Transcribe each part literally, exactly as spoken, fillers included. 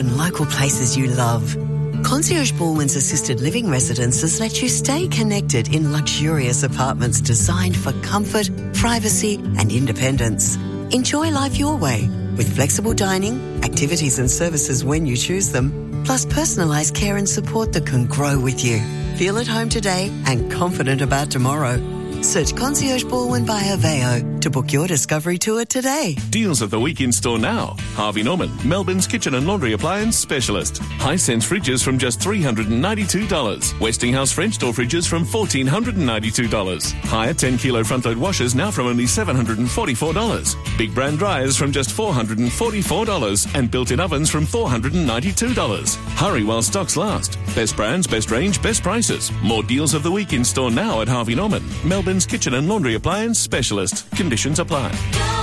and local places you love. Concierge Ballman's assisted living residences let you stay connected in luxurious apartments designed for comfort, privacy and independence. Enjoy life your way with flexible dining, activities and services when you choose them, plus personalised care and support that can grow with you. Feel at home today and confident about tomorrow. Search Concierge Baldwin by Aveo to book your discovery tour today. Deals of the week in store now. Harvey Norman, Melbourne's kitchen and laundry appliance specialist. Hisense fridges from just three hundred ninety-two dollars. Westinghouse French door fridges from one thousand four hundred ninety-two dollars. Higher ten kilo front load washers now from only seven hundred forty-four dollars. Big brand dryers from just four hundred forty-four dollars. And built-in ovens from four hundred ninety-two dollars. Hurry while stocks last. Best brands, best range, best prices. More deals of the week in store now at Harvey Norman, Melbourne's kitchen and laundry appliance specialist. Conditions apply.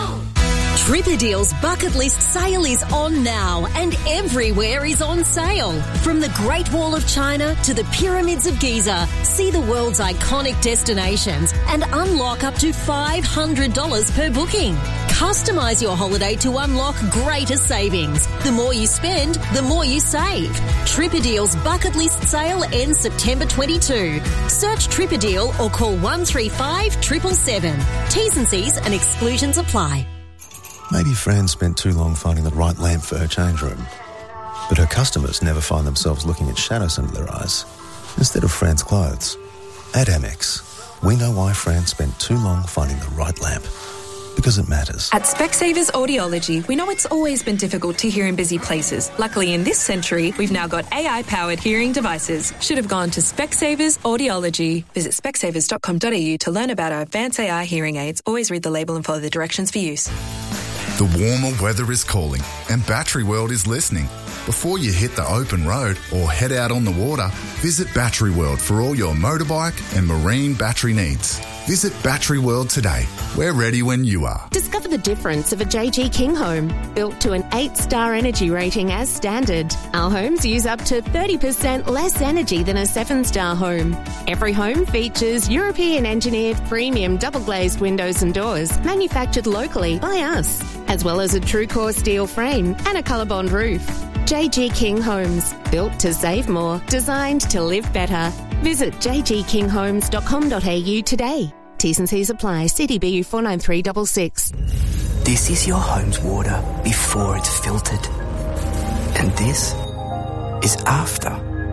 Tripadeal's bucket list sale is on now and everywhere is on sale. From the Great Wall of China to the Pyramids of Giza, see the world's iconic destinations and unlock up to five hundred dollars per booking. Customise your holiday to unlock greater savings. The more you spend, the more you save. Tripadeal's bucket list sale ends September twenty-second. Search Tripadeal or call one three five seven seven seven. T's and C's and exclusions apply. Maybe Fran spent too long finding the right lamp for her change room. But her customers never find themselves looking at shadows under their eyes instead of Fran's clothes. At Amex, we know why Fran spent too long finding the right lamp. Because it matters. At Specsavers Audiology, we know it's always been difficult to hear in busy places. Luckily, in this century, we've now got A I-powered hearing devices. Should have gone to Specsavers Audiology. Visit specsavers dot com dot a u to learn about our advanced A I hearing aids. Always read the label and follow the directions for use. The warmer weather is calling, and Battery World is listening. Before you hit the open road or head out on the water, visit Battery World for all your motorbike and marine battery needs. Visit Battery World today. We're ready when you are. Discover the difference of a J G King home, built to an eight-star energy rating as standard. Our homes use up to thirty percent less energy than a seven-star home. Every home features European-engineered premium double-glazed windows and doors, manufactured locally by us, as well as a true-core steel frame and a ColourBond roof. J G King Homes, built to save more, designed to live better. Visit j g king homes dot com dot a u today. T's and C's apply. C D B U four nine three six six. This is your home's water before it's filtered. And this is after.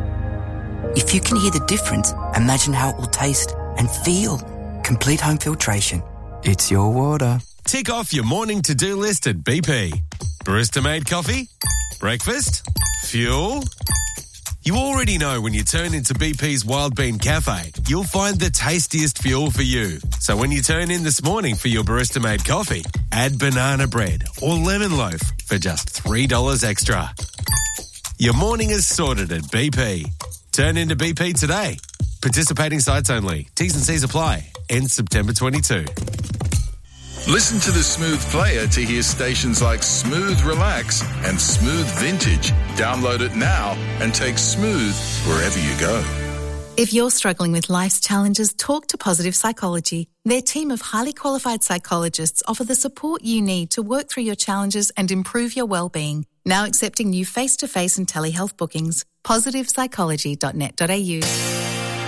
If you can hear the difference, imagine how it will taste and feel. Complete home filtration. It's your water. Tick off your morning to-do list at B P. Barista-made coffee? Breakfast? Fuel? You already know when you turn into B P's Wild Bean Cafe, you'll find the tastiest fuel for you. So when you turn in this morning for your barista-made coffee, add banana bread or lemon loaf for just three dollars extra. Your morning is sorted at B P. Turn into B P today. Participating sites only. T's and C's apply. Ends September twenty-second. Listen to the Smooth Player to hear stations like Smooth Relax and Smooth Vintage. Download it now and take Smooth wherever you go. If you're struggling with life's challenges, talk to Positive Psychology. Their team of highly qualified psychologists offer the support you need to work through your challenges and improve your well-being. Now accepting new face-to-face and telehealth bookings. positive psychology dot net dot a u.